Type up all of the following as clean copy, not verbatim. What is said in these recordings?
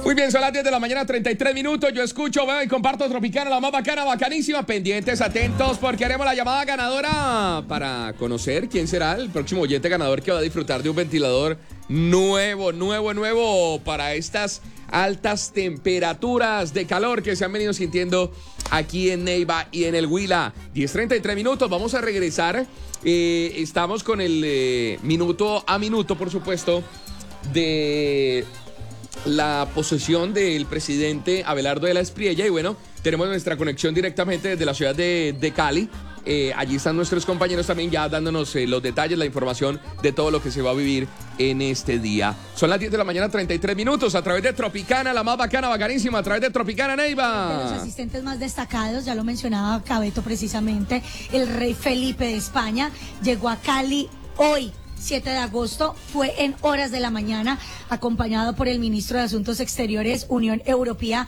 Muy bien, son las 10 de la mañana, 33 minutos. Yo escucho, veo y comparto Tropicana, la más bacana, bacanísima. Pendientes, atentos, porque haremos la llamada ganadora para conocer quién será el próximo oyente ganador que va a disfrutar de un ventilador nuevo para estas altas temperaturas de calor que se han venido sintiendo aquí en Neiva y en el Huila. 10:33 minutos, vamos a regresar. Estamos con el minuto a minuto, por supuesto, de la posesión del presidente Abelardo de la Espriella. Y bueno, tenemos nuestra conexión directamente desde la ciudad de Cali. Allí están nuestros compañeros también ya dándonos los detalles, la información de todo lo que se va a vivir en este día. Son las 10 de la mañana, 33 minutos, a través de Tropicana, la más bacana, bacanísima, a través de Tropicana Neiva. De los asistentes más destacados, ya lo mencionaba Cabeto precisamente, el rey Felipe de España llegó a Cali hoy, 7 de agosto, fue en horas de la mañana, acompañado por el ministro de Asuntos Exteriores, Unión Europea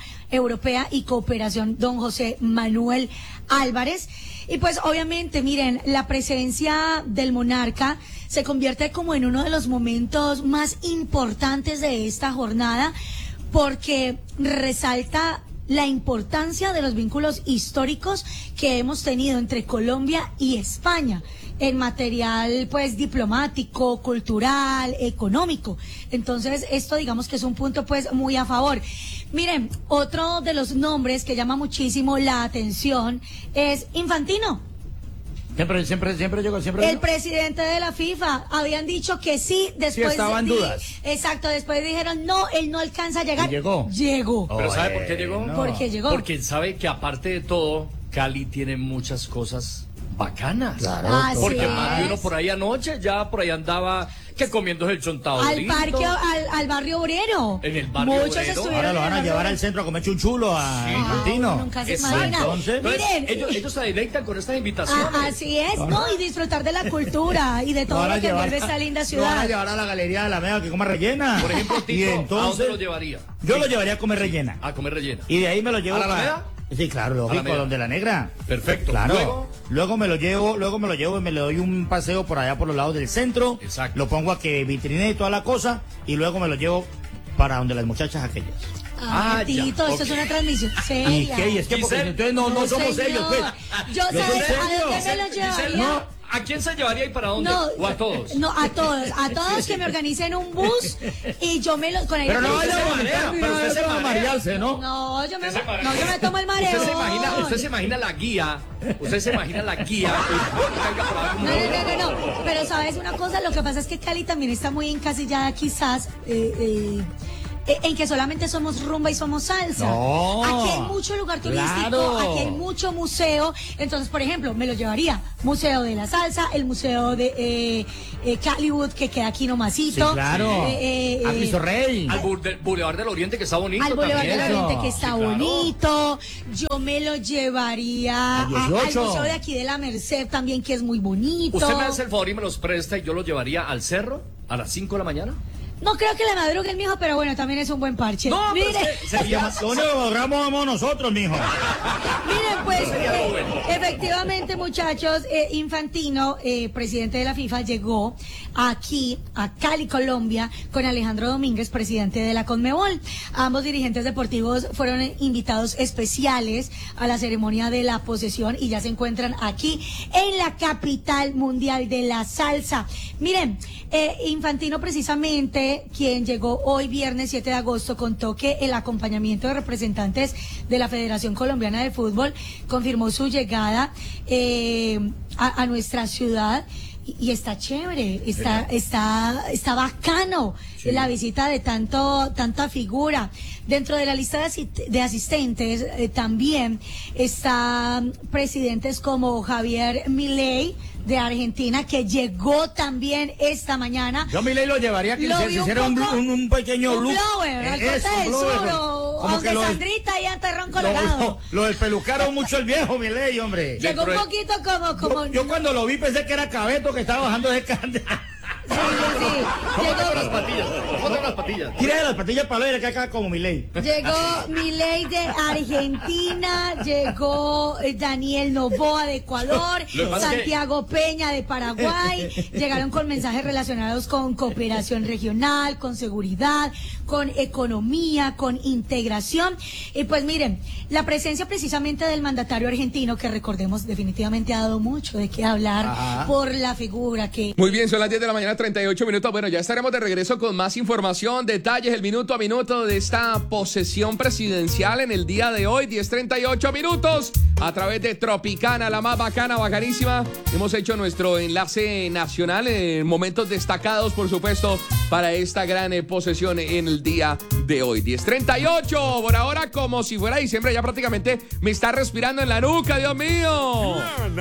y Cooperación, don José Manuel Álvarez. Y pues obviamente, miren, la presencia del monarca se convierte como en uno de los momentos más importantes de esta jornada, porque resalta la importancia de los vínculos históricos que hemos tenido entre Colombia y España en material pues diplomático, cultural, económico. Entonces esto digamos que es un punto pues muy a favor. Miren, otro de los nombres que llama muchísimo la atención es Infantino. Siempre llegó. El presidente de la FIFA. Habían dicho que sí, después estaban dudas. Exacto, después dijeron no, él no alcanza a llegar. ¿Y llegó? Llegó. ¿Pero sabe por qué llegó? No. ¿Por qué llegó? Porque sabe que aparte de todo, Cali tiene muchas cosas bacanas. Claro. Porque Así más de uno es. por ahí anoche, ya por ahí andaba que comiéndose el chontado. Al parque, al barrio obrero. En el barrio Muchos obrero. estuvieron Ahora lo en van el a barrio llevar obrero. al centro a comer chunchulo a Infantino. Nunca se Exacto. imagina. Entonces, Miren, ellos se deleitan con estas invitaciones. así es, ¿no? Y disfrutar de la cultura y de todo lo que envuelve esta linda Lo van a ciudad. llevar a la Galería de la Mega que coma rellena. Por ejemplo, y Tito, ¿a dónde entonces lo llevaría? yo lo llevaría a comer rellena. A comer rellena. Y de ahí me lo llevo ¿A la Alameda? Sí, claro, lógico, Alameda. donde la negra. Perfecto. Claro. Luego me lo llevo y me le doy un paseo por allá por los lados del centro. Exacto. Lo pongo a que vitrine y toda la cosa y luego me lo llevo para donde las muchachas aquellas. Ah, ya, Tito, esto ok. es una transmisión ¿Y seria. qué? Y es que porque Giselle, entonces no somos señor. serios, pues. Yo soy sabes serio. a dónde me lo Giselle, llevaría. no, ¿a quién se llevaría y para dónde? ¿O a todos? No, a todos que me organicen un bus y yo me lo con aire Pero no usted vaya se a marea, vomitar, pero usted se no va a marea. marearse, ¿no? No, yo me Usted se tomo el mareo. Usted se imagina la guía. Usted se imagina la guía. No. Pero sabes una cosa, lo que pasa es que Cali también está muy encasillada quizás en que solamente somos rumba y somos salsa. No. Aquí hay mucho lugar turístico, Claro. aquí hay mucho museo. Entonces, por ejemplo, me lo llevaría Museo de la Salsa, el Museo de Caliwood, que queda aquí nomasito. Sí, claro. A Cristo Rey. Al Boulevard del Oriente, que está bonito Al Boulevard también. del Oriente, que Sí, está claro. bonito. Yo me lo llevaría Al al 18. Museo de aquí de la Merced también, que es muy bonito. ¿Usted me hace el favor y me los presta y yo los llevaría al cerro a las 5 de la mañana? No creo que le madrugue el mijo, pero bueno, también es un buen parche. No, pero Mire, es que sería... Lo único que logramos somos nosotros, mijo. miren pues, sería lo bueno. efectivamente muchachos, Infantino, presidente de la FIFA, llegó aquí a Cali, Colombia, con Alejandro Domínguez, presidente de la Conmebol. Ambos dirigentes deportivos fueron invitados especiales a la ceremonia de la posesión y ya se encuentran aquí en la capital mundial de la salsa. Miren, Infantino precisamente, quien llegó hoy viernes 7 de agosto, contó que el acompañamiento de representantes de la Federación Colombiana de Fútbol confirmó su llegada a nuestra ciudad. Y está chévere, está bacano la visita de tanta figura. Dentro de la lista de asistentes también están presidentes como Javier Milei de Argentina, que llegó también esta mañana. Yo a Milei lo llevaría que Lo se vi un hiciera poco- un pequeño un look. blower, al Eso, corte un del blower. sur, Como aunque que Sandrita y Anterrón Colorado. lo despelucaron mucho el viejo Milei, hombre. Llegó un poquito como Yo cuando lo vi pensé que era Cabeto que estaba bajando de candela. ¿Cómo las patillas? ¿Cómo las patillas? Tira las patillas para ver que acá como Milei. Llegó Milei de Argentina, llegó Daniel Noboa de Ecuador, Santiago Peña de Paraguay, llegaron con mensajes relacionados con cooperación regional, con seguridad, con economía, con integración. Y pues miren, la presencia precisamente del mandatario argentino, que recordemos definitivamente ha dado mucho de qué hablar por la figura que... Muy bien, son las 10 de la mañana, 38 minutos. Bueno, ya estaremos de regreso con más información, detalles, el minuto a minuto de esta posesión presidencial en el día de hoy, 10:38 minutos, a través de Tropicana, la más bacana, bacanísima. Hemos hecho nuestro enlace nacional en momentos destacados, por supuesto, para esta gran posesión en el día de hoy. 10:38, por ahora como si fuera diciembre, ya prácticamente me está respirando en la nuca, Dios mío.